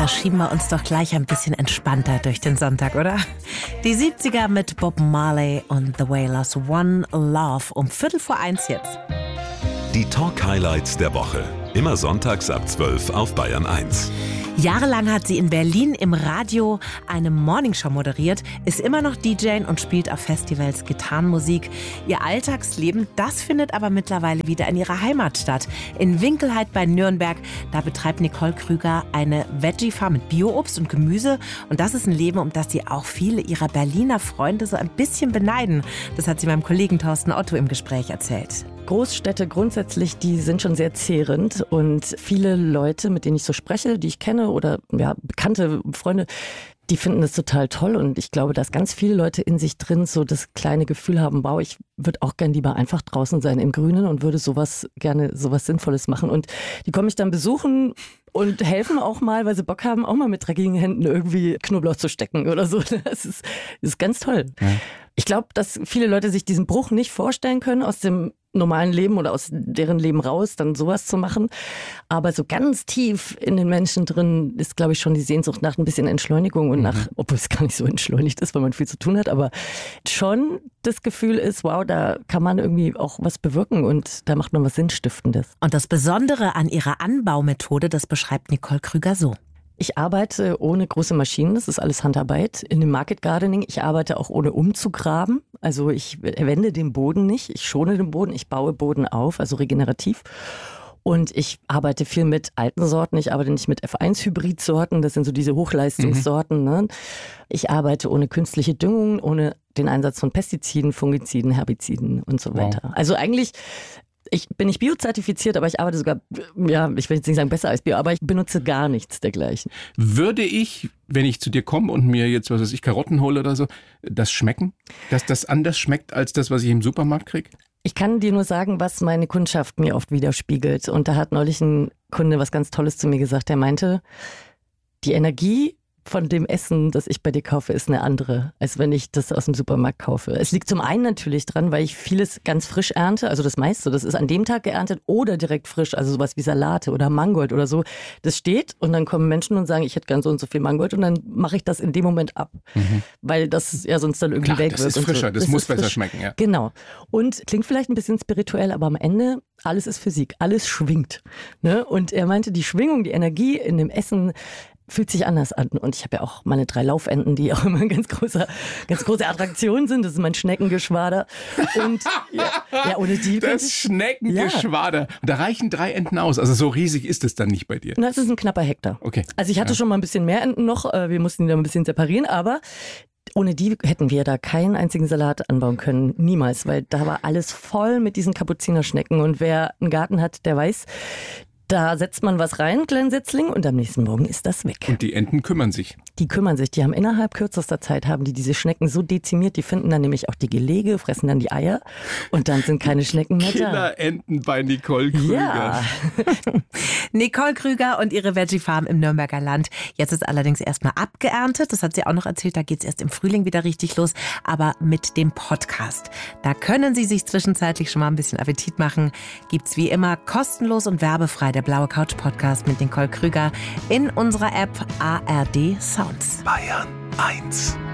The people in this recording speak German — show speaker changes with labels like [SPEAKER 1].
[SPEAKER 1] Da schieben wir uns doch gleich ein bisschen entspannter durch den Sonntag, oder? Die 70er mit Bob Marley und The Wailers, One Love, um 1:45 jetzt.
[SPEAKER 2] Die Talk-Highlights der Woche. Immer sonntags ab 12 auf Bayern 1.
[SPEAKER 1] Jahrelang hat sie in Berlin im Radio eine Morningshow moderiert, ist immer noch DJ und spielt auf Festivals Gitarrenmusik. Ihr Alltagsleben, das findet aber mittlerweile wieder in ihrer Heimat statt. In Winkelheit bei Nürnberg, da betreibt Nicole Krüger eine Veggie-Farm mit Bio-Obst und Gemüse. Und das ist ein Leben, um das sie auch viele ihrer Berliner Freunde so ein bisschen beneiden. Das hat sie meinem Kollegen Thorsten Otto im Gespräch erzählt.
[SPEAKER 3] Großstädte grundsätzlich, die sind schon sehr zehrend und viele Leute, mit denen ich so spreche, die ich kenne oder ja, bekannte Freunde, die finden das total toll und ich glaube, dass ganz viele Leute in sich drin so das kleine Gefühl haben, wow, ich würde auch gern lieber einfach draußen sein im Grünen und würde gerne sowas Sinnvolles machen und die kommen mich dann besuchen und helfen auch mal, weil sie Bock haben, auch mal mit dreckigen Händen irgendwie Knoblauch zu stecken oder so. Das ist ganz toll. Ja. Ich glaube, dass viele Leute sich diesen Bruch nicht vorstellen können aus dem normalen Leben oder aus deren Leben raus, dann sowas zu machen. Aber so ganz tief in den Menschen drin ist, glaube ich, schon die Sehnsucht nach ein bisschen Entschleunigung und nach, obwohl es gar nicht so entschleunigt ist, weil man viel zu tun hat, aber schon das Gefühl ist, wow, da kann man irgendwie auch was bewirken und da macht man was Sinnstiftendes.
[SPEAKER 1] Und das Besondere an ihrer Anbaumethode, das beschreibt Nicole Krüger so.
[SPEAKER 3] Ich arbeite ohne große Maschinen, das ist alles Handarbeit. In dem Market Gardening, ich arbeite auch ohne umzugraben. Also ich wende den Boden nicht, ich schone den Boden, ich baue Boden auf, also regenerativ. Und ich arbeite viel mit alten Sorten, ich arbeite nicht mit F1-Hybrid-Sorten, das sind so diese Hochleistungssorten. Ne? Ich arbeite ohne künstliche Düngung, ohne den Einsatz von Pestiziden, Fungiziden, Herbiziden und so weiter. Wow. Also eigentlich... Ich bin nicht biozertifiziert, aber ich arbeite sogar, ja, ich will jetzt nicht sagen besser als Bio, aber ich benutze gar nichts dergleichen.
[SPEAKER 4] Würde ich, wenn ich zu dir komme und mir jetzt, was weiß ich, Karotten hole oder so, das schmecken? Dass das anders schmeckt als das, was ich im Supermarkt kriege?
[SPEAKER 3] Ich kann dir nur sagen, was meine Kundschaft mir oft widerspiegelt. Und da hat neulich ein Kunde was ganz Tolles zu mir gesagt. Der meinte, die Energie von dem Essen, das ich bei dir kaufe, ist eine andere, als wenn ich das aus dem Supermarkt kaufe. Es liegt zum einen natürlich dran, weil ich vieles ganz frisch ernte, also das meiste, das ist an dem Tag geerntet oder direkt frisch, also sowas wie Salate oder Mangold oder so. Das steht und dann kommen Menschen und sagen, ich hätte gern so und so viel Mangold und dann mache ich das in dem Moment ab, weil das ja sonst dann irgendwie weg wird.
[SPEAKER 4] Das ist frischer, so. Das muss besser schmecken. Ja.
[SPEAKER 3] Genau. Und klingt vielleicht ein bisschen spirituell, aber am Ende, alles ist Physik, alles schwingt. Ne? Und er meinte, die Schwingung, die Energie in dem Essen fühlt sich anders an. Und ich habe ja auch meine 3 Laufenten, die auch immer eine ganz große Attraktion sind. Das ist mein Schneckengeschwader. Und ja, ohne die...
[SPEAKER 4] Das Schneckengeschwader. Ja. Und da reichen 3 Enten aus. Also so riesig ist es dann nicht bei dir.
[SPEAKER 3] Na, es ist ein knapper Hektar.
[SPEAKER 4] Okay.
[SPEAKER 3] Also ich hatte schon mal ein bisschen mehr Enten noch. Wir mussten die da ein bisschen separieren, aber... Ohne die hätten wir da keinen einzigen Salat anbauen können. Niemals, weil da war alles voll mit diesen Kapuzinerschnecken. Und wer einen Garten hat, der weiß... Da setzt man was rein, kleinen Setzling, und am nächsten Morgen ist das weg.
[SPEAKER 4] Und die Enten kümmern sich.
[SPEAKER 3] Die kümmern sich. Die haben innerhalb kürzester Zeit, haben die diese Schnecken so dezimiert, die finden dann nämlich auch die Gelege, fressen dann die Eier und dann sind keine Schnecken mehr da.
[SPEAKER 4] Killerenten bei Nicole Krüger.
[SPEAKER 3] Ja.
[SPEAKER 1] Nicole Krüger und ihre Veggie-Farm im Nürnberger Land. Jetzt ist allerdings erstmal abgeerntet. Das hat sie auch noch erzählt. Da geht es erst im Frühling wieder richtig los. Aber mit dem Podcast. Da können Sie sich zwischenzeitlich schon mal ein bisschen Appetit machen. Gibt's wie immer kostenlos und werbefrei. Der Blaue Couch Podcast mit Nicole Krüger in unserer App ARD Sounds.
[SPEAKER 2] Bayern 1.